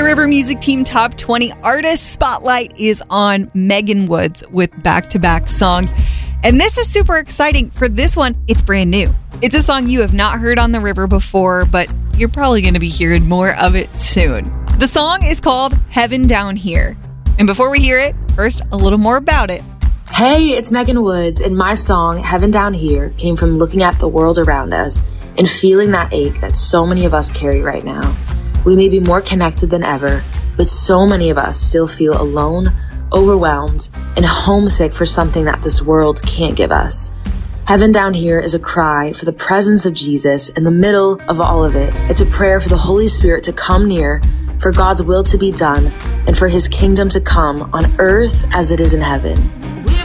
River Music Team Top 20 Artist Spotlight is on Megan Woods with back-to-back songs. And this is super exciting. For this one, it's brand new. It's a song you have not heard on the river before, but you're probably going to be hearing more of it soon. The song is called Heaven Down Here. And before we hear it, first, a little more about it. Hey, it's Megan Woods, and my song, Heaven Down Here, came from looking at the world around us and feeling that ache that so many of us carry right now. We may be more connected than ever, but so many of us still feel alone, overwhelmed, and homesick for something that this world can't give us. Heaven Down Here is a cry for the presence of Jesus in the middle of all of it. It's a prayer for the Holy Spirit to come near, for God's will to be done, and for his kingdom to come on earth as it is in heaven.